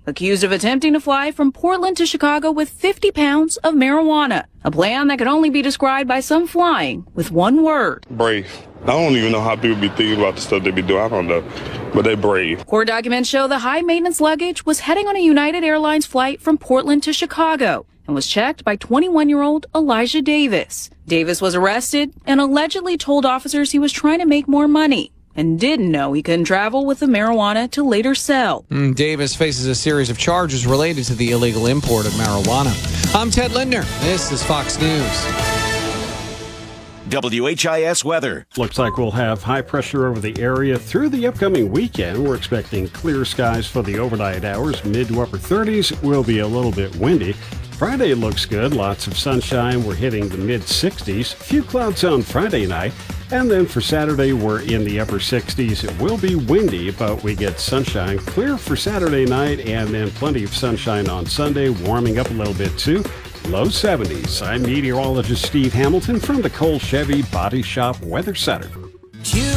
accused of attempting to fly from Portland to Chicago with 50 pounds of marijuana, a plan that could only be described by some flying with one word. Brave. I don't even know how people be thinking about the stuff they be doing. I don't know, but they brave. Court documents show the high-maintenance luggage was heading on a United Airlines flight from Portland to Chicago and was checked by 21-year-old Elijah Davis. Davis was arrested and allegedly told officers he was trying to make more money and didn't know he couldn't travel with the marijuana to later sell. Davis faces a series of charges related to the illegal import of marijuana. I'm Ted Lindner. This is Fox News. WHIS weather. Looks like we'll have high pressure over the area through the upcoming weekend. We're expecting clear skies for the overnight hours. Mid to upper 30s. Will be a little bit windy. Friday looks good. Lots of sunshine. We're hitting the mid 60s. Few clouds on Friday night. And then for Saturday, we're in the upper 60s. It will be windy, but we get sunshine. Clear for Saturday night, and then plenty of sunshine on Sunday, warming up a little bit too. Low 70s. I'm meteorologist Steve Hamilton from the Cole Chevy Body Shop Weather Center.